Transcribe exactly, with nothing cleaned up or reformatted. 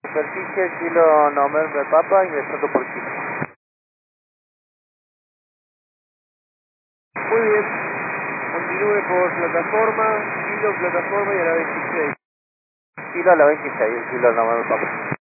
Superficie, kilo November Papa, ingresando por kilo. Muy bien. Continúe por plataforma, kilo, plataforma y a la veintiséis. Kilo a la veintiséis, kilo November Papa.